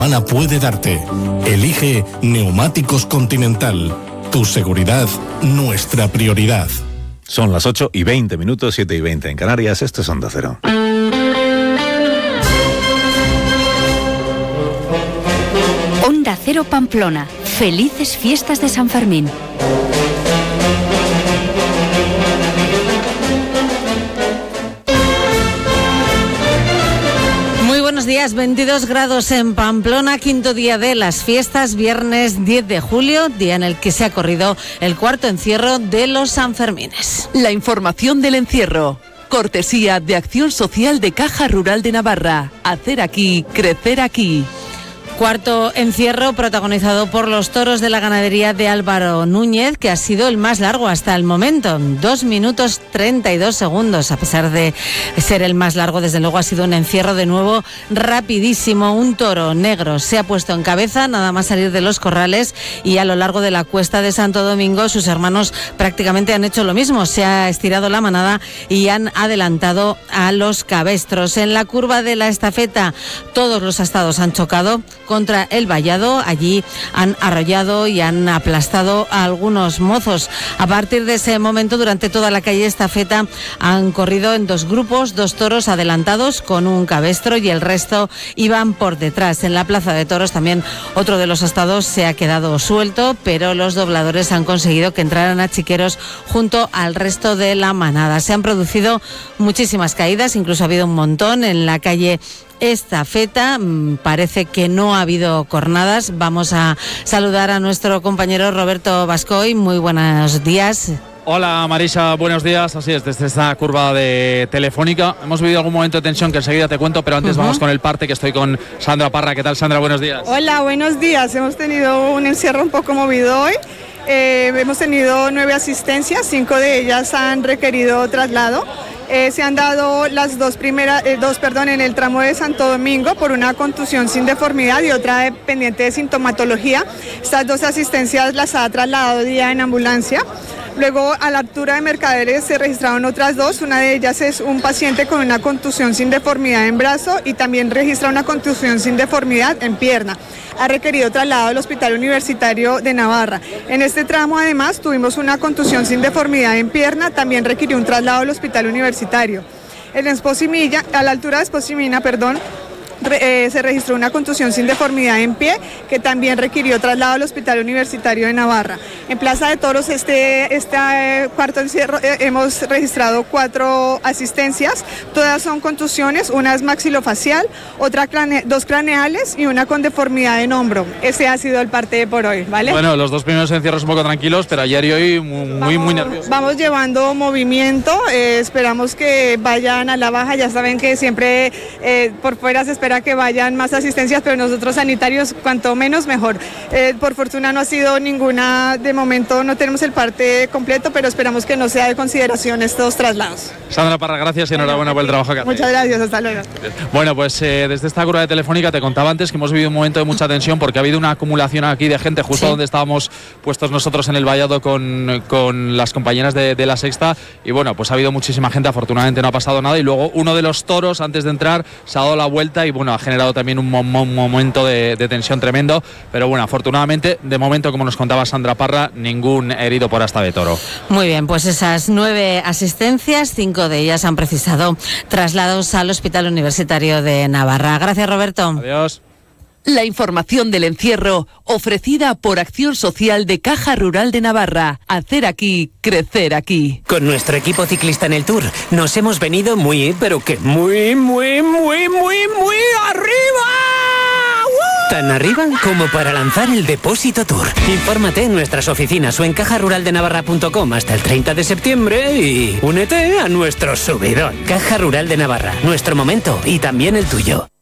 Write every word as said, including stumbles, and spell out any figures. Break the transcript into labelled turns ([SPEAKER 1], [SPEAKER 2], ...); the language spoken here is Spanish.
[SPEAKER 1] Ana puede darte. Elige Neumáticos Continental. Tu seguridad, nuestra prioridad.
[SPEAKER 2] Son las ocho y veinte minutos, siete y veinte en Canarias. Esto es Onda Cero.
[SPEAKER 3] Onda Cero Pamplona. Felices fiestas de San Fermín.
[SPEAKER 4] Buenos días, veintidós grados en Pamplona, quinto día de las fiestas, viernes diez de julio, día en el que se ha corrido el cuarto encierro de los Sanfermines.
[SPEAKER 5] La información del encierro, cortesía de Acción Social de Caja Rural de Navarra. Hacer aquí, crecer aquí.
[SPEAKER 4] Cuarto encierro protagonizado por los toros de la ganadería de Álvaro Núñez, que ha sido el más largo hasta el momento, dos minutos treinta y dos segundos. A pesar de ser el más largo, desde luego ha sido un encierro de nuevo rapidísimo. Un toro negro se ha puesto en cabeza nada más salir de los corrales, y a lo largo de la cuesta de Santo Domingo sus hermanos prácticamente han hecho lo mismo. Se ha estirado la manada y han adelantado a los cabestros. En la curva de la estafeta todos los astados han chocado contra el vallado, allí han arrollado y han aplastado a algunos mozos. A partir de ese momento, durante toda la calle estafeta han corrido en dos grupos, dos toros adelantados con un cabestro y el resto iban por detrás. En la plaza de toros también otro de los astados se ha quedado suelto, pero los dobladores han conseguido que entraran a chiqueros junto al resto de la manada. Se han producido muchísimas caídas, incluso ha habido un montón en la calle estafeta. Parece que no ha habido cornadas. Vamos a saludar a nuestro compañero Roberto Bascoy. Muy buenos días.
[SPEAKER 6] Hola Marisa, buenos días. Así es, desde esta curva de Telefónica hemos vivido algún momento de tensión que enseguida te cuento, pero antes uh-huh. vamos con el parte, que estoy con Sandra Parra. ¿Qué tal, Sandra? Buenos días.
[SPEAKER 7] Hola, buenos días. Hemos tenido un encierro un poco movido hoy. Eh, hemos tenido nueve asistencias, cinco de ellas han requerido traslado. Eh, se han dado las dos primeras, eh, dos, perdón, en el tramo de Santo Domingo por una contusión sin deformidad y otra dependiente de sintomatología. Estas dos asistencias las ha trasladado día en ambulancia. Luego, a la altura de Mercaderes se registraron otras dos. Una de ellas es un paciente con una contusión sin deformidad en brazo y también registra una contusión sin deformidad en pierna. Ha requerido traslado al Hospital Universitario de Navarra. En este tramo, además, tuvimos una contusión sin deformidad en pierna, también requirió un traslado al Hospital Universitario. En Esposimilla, a la altura de Esposimina, perdón, Re, eh, se registró una contusión sin deformidad en pie, que también requirió traslado al Hospital Universitario de Navarra. En Plaza de Toros, este, este eh, cuarto encierro, eh, hemos registrado cuatro asistencias, todas son contusiones, una es maxilofacial, otra crane, dos craneales y una con deformidad en hombro. Ese ha sido el parte por hoy, ¿vale?
[SPEAKER 6] Bueno, los dos primeros encierros un poco tranquilos, pero ayer y hoy muy, muy, muy nerviosos.
[SPEAKER 7] Vamos llevando movimiento, eh, esperamos que vayan a la baja, ya saben que siempre eh, por fuera se espera que vayan más asistencias, pero nosotros sanitarios cuanto menos mejor. Eh, por fortuna no ha sido ninguna, de momento no tenemos el parte completo, pero esperamos que no sea de consideración estos traslados.
[SPEAKER 6] Sandra Parra, gracias y enhorabuena por el trabajo que hacéis.
[SPEAKER 7] Muchas gracias, hasta luego.
[SPEAKER 6] Bueno, pues eh, desde esta curva de Telefónica te contaba antes que hemos vivido un momento de mucha tensión porque ha habido una acumulación aquí de gente justo sí. donde estábamos puestos nosotros en el vallado con, con las compañeras de, de La Sexta, y bueno, pues ha habido muchísima gente, afortunadamente no ha pasado nada, y luego uno de los toros antes de entrar se ha dado la vuelta y bueno, ha generado también un, mo- un momento de, de tensión tremendo, pero bueno, afortunadamente, de momento, como nos contaba Sandra Parra, ningún herido por asta de toro.
[SPEAKER 4] Muy bien, pues esas nueve asistencias, cinco de ellas han precisado traslados al Hospital Universitario de Navarra. Gracias, Roberto.
[SPEAKER 6] Adiós.
[SPEAKER 5] La información del encierro, ofrecida por Acción Social de Caja Rural de Navarra. Hacer aquí, crecer aquí.
[SPEAKER 8] Con nuestro equipo ciclista en el Tour, nos hemos venido muy, pero que muy, muy, muy, muy, muy arriba. ¡Uh! Tan arriba como para lanzar el Depósito Tour. Infórmate en nuestras oficinas o en caja rural de navarra punto com hasta el treinta de septiembre y únete a nuestro subidón. Caja Rural de Navarra, nuestro momento y también el tuyo.